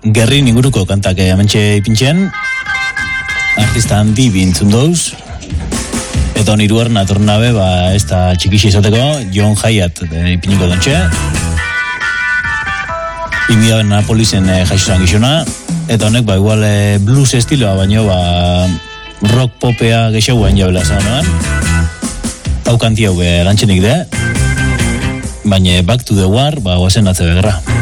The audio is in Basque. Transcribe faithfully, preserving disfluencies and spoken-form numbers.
gerrin inguruko kantak hementxe ipintxen, artista handi bintzun dauz, eta hon iruaren atornabe, ba, ez da txikixi izateko, John Hyatt ipiniko dontxe, Ibia Napolisen eh, jaixosan gizona, eta honek, ba, igual eh, blues estiloa, baino, ba, rock popea gexeguan jabela zanoan, hau kanti hau erantxenik de, baina Back to the War, ba, oazen atze begerra.